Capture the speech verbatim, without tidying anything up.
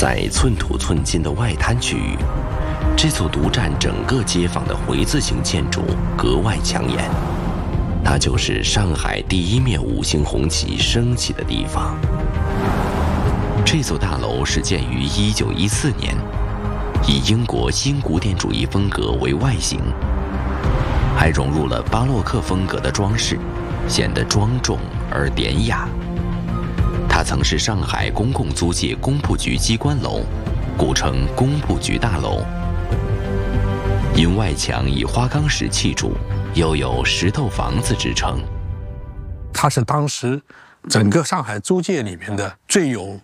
在寸土寸金的外滩区域，这座独占整个街坊的回字形建筑格外抢眼。它就是上海第一面五星红旗升起的地方。这座大楼是建于一九一四年，以英国新古典主义风格为外形，还融入了巴洛克风格的装饰，显得庄重而典雅。它曾是上海公共租界工部局机关楼，古称工部局大楼。因外墙以花岗石砌筑，又有石头房子之称。 它是当时整个上海租界里面的最有